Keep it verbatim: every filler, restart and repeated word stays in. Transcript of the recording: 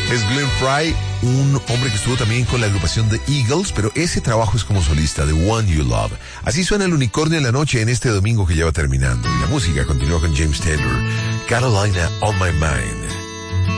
Es Glenn Frey, un hombre que estuvo también con la agrupación The Eagles, pero ese trabajo es como solista, The One You Love. Así suena el unicornio en la noche en este domingo que ya va terminando. Y la música continúa con James Taylor, Carolina on My Mind.